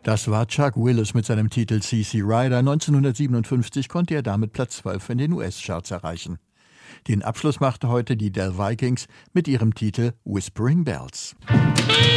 Das war Chuck Willis mit seinem Titel CC Rider. 1957 konnte er damit Platz 12 in den US-Charts erreichen. Den Abschluss machte heute die Del Vikings mit ihrem Titel Whispering Bells.